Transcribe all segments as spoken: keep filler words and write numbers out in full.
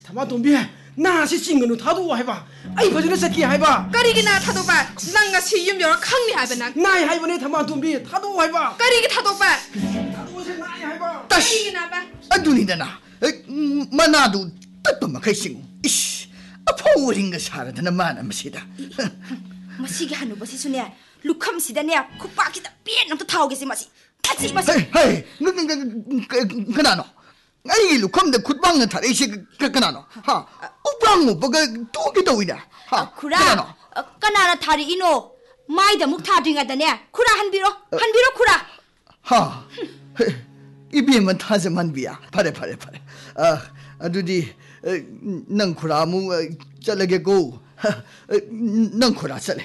Tamatombi, Nasi Singano Tadu Hiva. I was in a Saki Hiva. Karigina Tadoba, Nanga see you, your Kami Havana. Nai Hivane Tamatombi, Tadu Hiva. Karig Tadoba. That was a Nai Hiva. Tash! Adunidana. Manadu, Tapamakaising. Ish! A pouring a shard and a man, Masida. Masigano, Basisunia. Look, come see the near Kupaki, the pen of the Taugasimasi. That's it, Masi. Hey, Ganano. I look come the Kutbang and Tarishi Canano. Ha! Obrango, Boga, two get away. Ha! Kurano. Kanana Tarino. My the Muktading at the near. Kura Hanbiro, Hanbiro Kura. Ha! Ibiman has a man via. Pare, pare, pare. Ah, Adudi Nankuramu, Jalagego. Nankura Sale.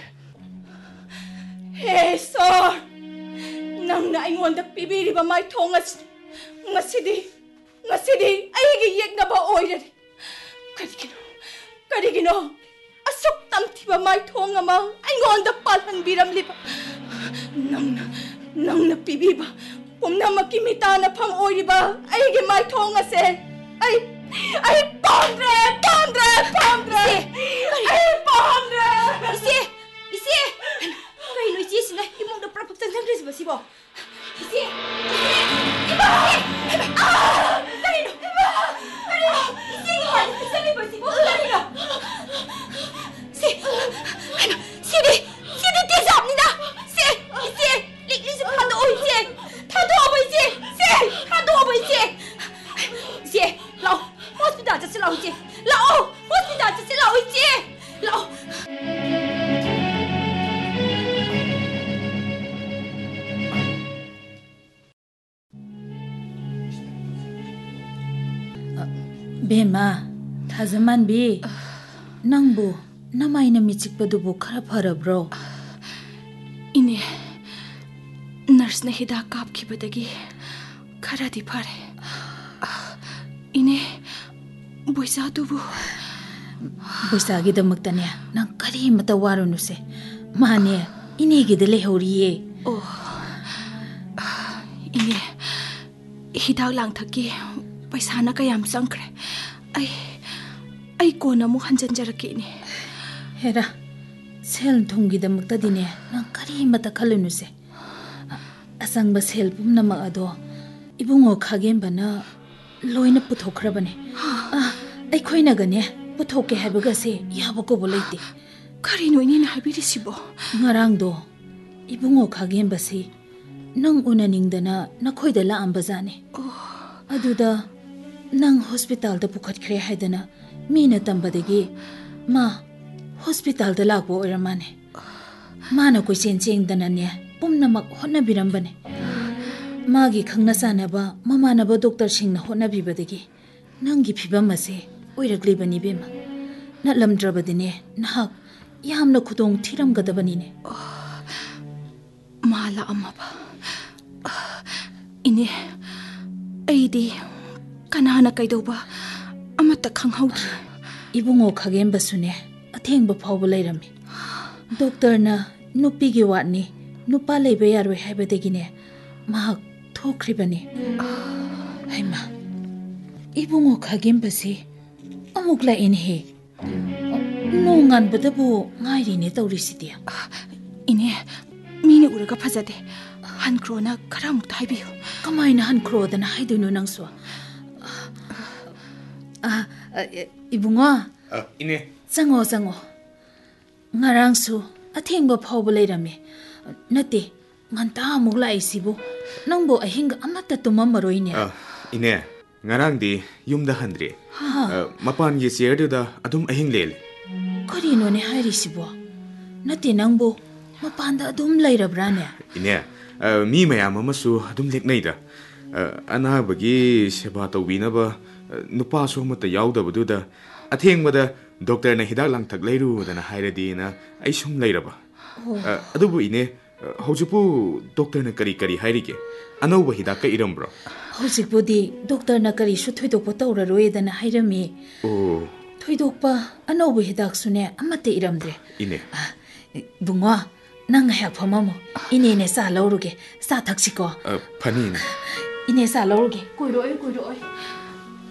Hey, sir! Nang na ingon da pibiri ba may tongas nga sidi nga sidi ay giyek na ba oired kadigino kadigino asok tamti ba may tonga ma ingon da palhan biram lipa nang na nang na pibi ba pum na makimita na pang oiri ba ay gi may tonga se ay ay pondre pondre pondre ay pondre isi isi Kay no isi sina imong da propaganda ng ba sibo isi iba ah dali no iba dali isi iwan sabi ba sibo dali no si ano si di si di tizam ni na si isi li li si hado oi si hado oi si si hado oi si si lao hospitalจะสิlao si lao hospitalจะสิlao si lao Bema, Tazaman be Nangbu, Namaina Michikpadubu Karapara bro. Ine Nurse na hida kap kibadagi Karadi pare. Ine Buisa dubu Buisagi the Muktania, Nang Kari Matawarunuse. Mane, Inegi de Lehoriye. Oh Ine Hida lang taki. Paisa na kayam sangkre. Ay, ay ko na mo hanjanjaraki ni. Hera, sel thungi da mukta dine nang kari mata khalunuse. Asang ba sel pum na ma ado. Ibungo khagem bana loina puthokra bane. Ah, ay khoi na gane puthoke habaga se yaba ko bolaite. Kari no ini na habiri sibo. Ngarang do. Ibungo khagem ba se nang unaning dana nakhoi da la ambazane. Oh, aduda Nang hospital da pukat kre haidana mina tambadagi ma hospital da lagbo oramane mana koi chen cheng dana ne pumna mak honna birambane magi khangna sana ba mama na ba doctor sing na honna bibadagi nangi phibam ase oiragli bani bema na lamdra badine na yamna khudong thiram gadabani ne mala amaba ine aidi Kanana kaidoba amata khanghaudri ibungo khagem basune athengba phawba leirami doctor na nupi gi watni nupa leibe yaroi haibadegine mahak thokribani haima ibungo khagem basi amukla inhe nongan badabu ngairi ne tawrisidia ine mine uraga phajade hankrona karamuk thaibiyo kamaina hankrona dana haidunu nangso Ah, ibungo. Ah, ine. Zango zango. Ngarang su athengba phawba leirame. Nate nganta amuk lai sibu. Nangbo ahinga amata tumamaroine. Ah, ine. Ngarang di yumda handri. Mapan gi chair da adum ahing lele. Kari no ne hairi sibu. Nate nangbo mapanda adum leirabrane. Ine. Mi mayam amasu adum leknai da. Anabagi seba tawbinaba nupa so mata yaudabduda athengbada doctor na hidak lang thak leiru dana hairadi na ai sum leiraba adubu ine haujupu doctor na kari kari hairige anauba hidak ka irambro hojikbudi doctor na kari su thoidokpa tawraroi dana hairami oh thoidokpa anauba hidak sune amate iramdre ine bungo nang ha phamamo ine ne sa lauruge sa thaksiko phani ine sa lauruge koiroi koiroi